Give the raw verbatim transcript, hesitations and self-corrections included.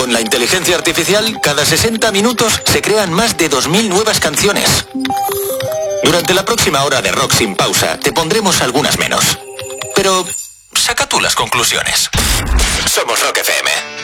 Con la inteligencia artificial, cada sesenta minutos se crean más de dos mil nuevas canciones. Durante la próxima hora de Rock Sin Pausa, te pondremos algunas menos. Pero saca tú las conclusiones. Somos Rock F M.